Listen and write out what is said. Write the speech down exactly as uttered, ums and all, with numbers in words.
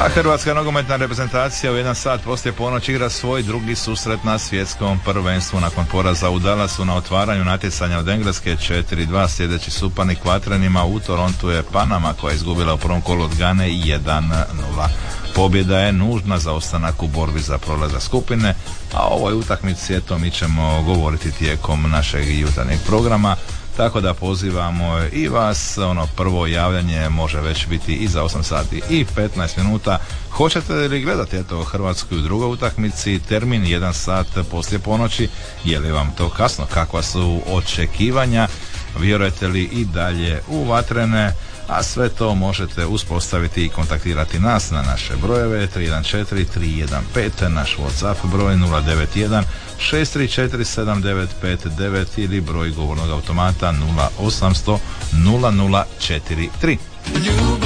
A hrvatska nogometna reprezentacija u jedan sat poslije ponoć igra svoj drugi susret na svjetskom prvenstvu nakon poraza u Dallasu na otvaranju natjecanja od Engleske četiri dva. Sljedeći suparnik vatrenima u Torontu je Panama koja je izgubila u prvom kolu od Gane jedan nula. Pobjeda je nužna za ostanak u borbi za prolazak skupine, a o ovoj utakmici eto mi ćemo govoriti tijekom našeg jutarnjeg programa. Tako da pozivamo i vas, ono prvo javljanje može već biti i za osam sati i petnaest minuta. Hoćete li gledati eto Hrvatsku u drugoj utakmici, termin jedan sat poslije ponoći, je li vam to kasno, kakva su očekivanja, vjerujete li i dalje u vatrene, a sve to možete uspostaviti i kontaktirati nas na naše brojeve tri jedan četiri tri jedan pet, naš WhatsApp broj nula devet jedan šest tri četiri sedam devet pet devet ili broj govornog automata nula osam nula nula nula četiri tri.